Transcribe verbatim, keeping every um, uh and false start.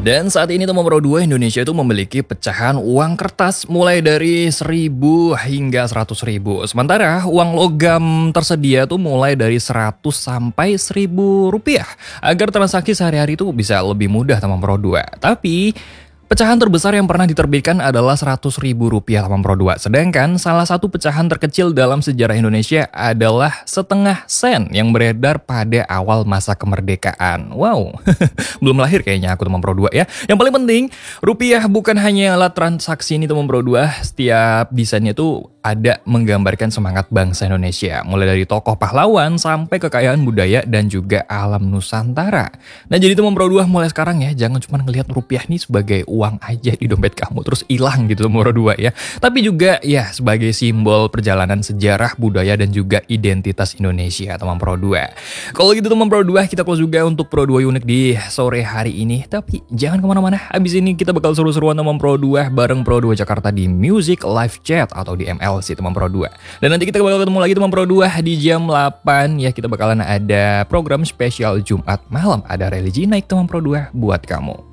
Dan saat ini teman Pro dua Indonesia itu memiliki pecahan uang kertas mulai dari seribu hingga seratus ribu. Sementara uang logam tersedia tuh mulai dari seratus sampai seribu rupiah. Agar transaksi sehari-hari itu bisa lebih mudah teman Pro dua. Tapi pecahan terbesar yang pernah diterbitkan adalah seratus ribu rupiah teman Pro dua. Sedangkan salah satu pecahan terkecil dalam sejarah Indonesia adalah setengah sen yang beredar pada awal masa kemerdekaan. Wow, belum lahir kayaknya aku teman Pro dua ya. Yang paling penting, rupiah bukan hanya alat transaksi ini teman Pro dua. Setiap desainnya tuh ada menggambarkan semangat bangsa Indonesia. Mulai dari tokoh pahlawan sampai kekayaan budaya dan juga alam Nusantara. Nah jadi teman Pro dua mulai sekarang ya, jangan cuma ngelihat rupiah nih sebagai uang aja di dompet kamu terus hilang gitu teman Pro dua ya. Tapi juga ya sebagai simbol perjalanan sejarah, budaya dan juga identitas Indonesia teman Pro dua. Kalau gitu teman Pro dua, kita close juga untuk Pro dua Unik di sore hari ini. Tapi jangan kemana-mana, abis ini kita bakal seru-seruan teman Pro dua bareng Pro dua Jakarta di Music Live Chat atau di M L si teman Pro dua. Dan nanti kita bakal ketemu lagi teman Pro dua di jam delapan ya, kita bakalan ada program spesial Jumat malam, ada religi naik teman Pro dua buat kamu.